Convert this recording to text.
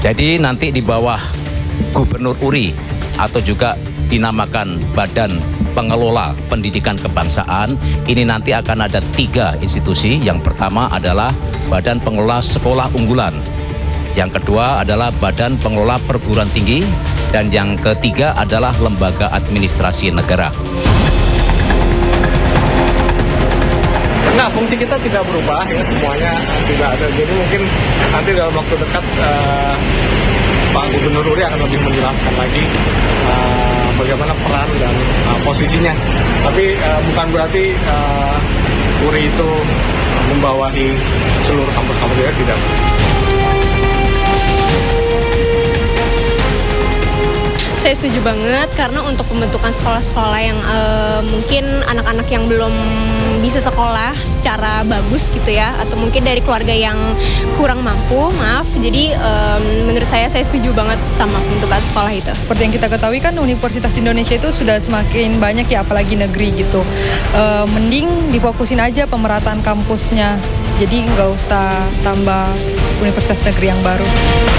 Jadi nanti di bawah Gubernur URI atau juga dinamakan Badan Pengelola Pendidikan Kebangsaan, ini nanti akan ada 3 institusi. Yang pertama adalah Badan Pengelola Sekolah Unggulan, yang kedua adalah Badan Pengelola Perguruan Tinggi, dan yang ketiga adalah Lembaga Administrasi Negara. Nah, fungsi kita tidak berubah ya, semuanya tidak ada. Jadi mungkin nanti dalam waktu dekat Pak Gubernur URI akan lebih menjelaskan lagi bagaimana peran dan posisinya. Tapi bukan berarti URI itu membawahi seluruh kampus-kampus, ya, tidak. Saya setuju banget, karena untuk pembentukan sekolah-sekolah yang mungkin anak-anak yang belum bisa sekolah secara bagus gitu ya, atau mungkin dari keluarga yang kurang mampu, jadi menurut saya setuju banget sama pembentukan sekolah itu. Seperti yang kita ketahui kan Universitas Indonesia itu sudah semakin banyak ya, apalagi negeri gitu. Mending difokusin aja pemerataan kampusnya, jadi nggak usah tambah universitas negeri yang baru.